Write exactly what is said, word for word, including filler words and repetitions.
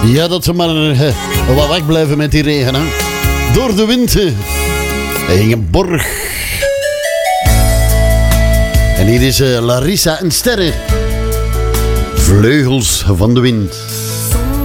Ja, dat ze maar uh, wat wegblijven met die regen. Hè. Door de wind. Uh, Ingeborg. En hier is uh, Larissa en Sterren. Vleugels van de wind.